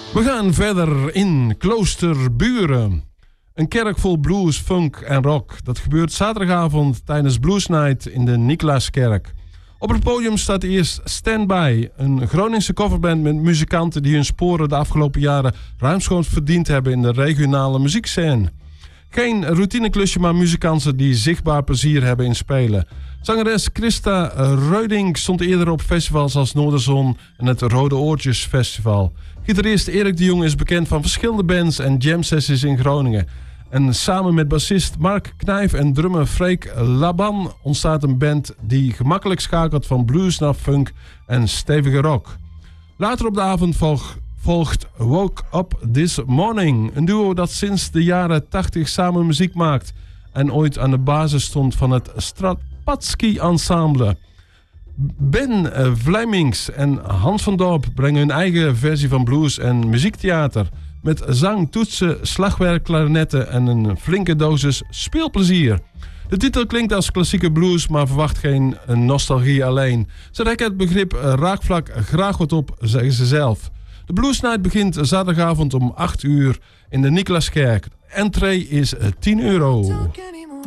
We gaan verder in Kloosterburen. Een kerk vol blues, funk en rock. Dat gebeurt zaterdagavond tijdens Blues Night in de Nicolaaskerk. Op het podium staat eerst Standby, een Groningse coverband met muzikanten die hun sporen de afgelopen jaren ruimschoots verdiend hebben in de regionale muziekscène. Geen routineklusje, maar muzikanten die zichtbaar plezier hebben in spelen. Zangeres Christa Reuding stond eerder op festivals als Noorderzon en het Rode Oortjes Festival. Gitarist Erik de Jong is bekend van verschillende bands en jam sessies in Groningen. En samen met bassist Mark Knijf en drummer Freek Laban ontstaat een band die gemakkelijk schakelt van blues naar funk en stevige rock. Later op de avond volgt Woke Up This Morning, een duo dat sinds de jaren 80 samen muziek maakt en ooit aan de basis stond van het Strapatsky Ensemble. Ben Vlemings en Hans van Dorp brengen hun eigen versie van blues en muziektheater met zang, toetsen, slagwerk, klarinetten en een flinke dosis speelplezier. De titel klinkt als klassieke blues, maar verwacht geen nostalgie alleen. Ze rekken het begrip raakvlak graag wat op, zeggen ze zelf. De Blues Night begint zaterdagavond om 8 uur in de Nicolaaskerk. Entree is €10.